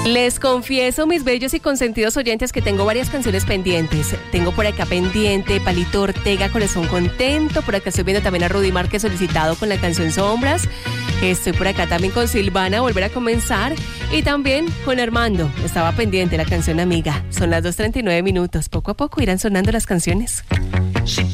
Les confieso, mis bellos y consentidos oyentes, que tengo varias canciones pendientes. Tengo por acá pendiente Palito Ortega, Corazón Contento. Por acá estoy viendo también a Rudy Márquez solicitado con la canción Sombras. Estoy por acá también con Silvana, Volver a Comenzar. Y también con Armando, estaba pendiente la canción Amiga. Son las 2:39. Poco a poco irán sonando las canciones.